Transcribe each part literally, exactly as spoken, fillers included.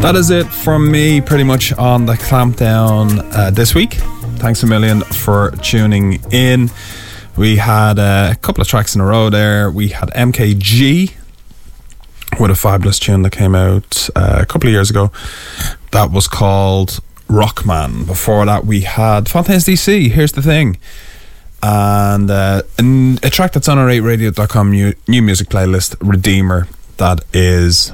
That is it from me pretty much on the Clampdown uh, this week. Thanks a million for tuning in. We had uh, a couple of tracks in a row there. We had M K G with a fabulous tune that came out uh, a couple of years ago. That was called Rockman. Before that we had Fontaines D C, Here's the Thing. And, uh, and a track that's on our eight radio dot com new, new music playlist, Redeemer. That is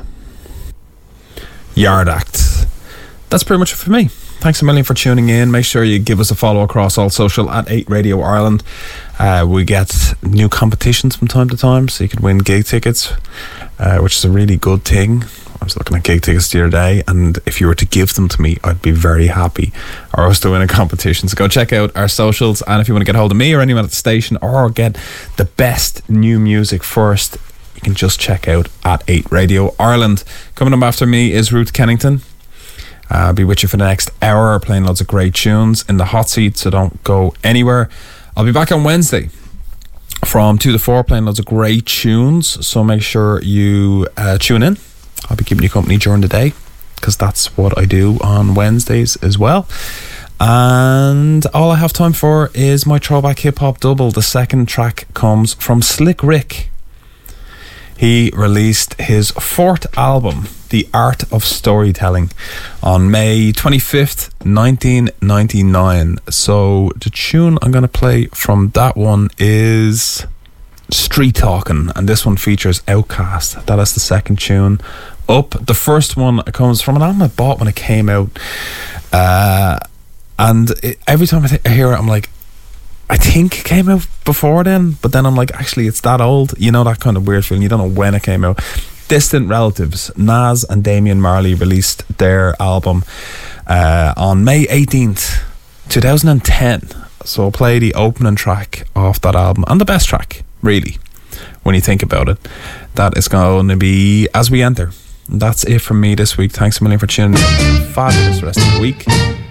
Yard Act. That's pretty much it for me. Thanks a million for tuning in. Make sure you give us a follow across all social at eight Radio Ireland. Uh, we get new competitions from time to time, so you can win gig tickets, uh, which is a really good thing. I was looking at gig tickets the other day, and if you were to give them to me, I'd be very happy. Or else to win a competition. So go check out our socials, and if you want to get hold of me or anyone at the station, or get the best new music first, you can just check out at eight Radio Ireland. Coming up after me is Ruth Kennington. Uh, I'll be with you for the next hour, playing loads of great tunes in the hot seat, so don't go anywhere. I'll be back on Wednesday from two to four, playing loads of great tunes, so make sure you uh, tune in. I'll be keeping you company during the day, because that's what I do on Wednesdays as well. And all I have time for is my throwback hip-hop double. The second track comes from Slick Rick. He released his fourth album, The Art of Storytelling, on May twenty-fifth, nineteen ninety-nine. So the tune I'm going to play from that one is Street Talking, and this one features Outkast. That is the second tune up. The first one comes from an album I bought when it came out, uh, and it, every time I, th- I hear it, I'm like, I think it came out before then, but then I'm like, actually it's that old. You know, that kind of weird feeling. You don't know when it came out. Distant Relatives, Nas and Damian Marley released their album uh, on May eighteenth, twenty ten. So I'll play the opening track off that album, and the best track, really, when you think about it. That is going to be As We Enter. That's it from me this week. Thanks a million for tuning in. Fabulous rest of the week.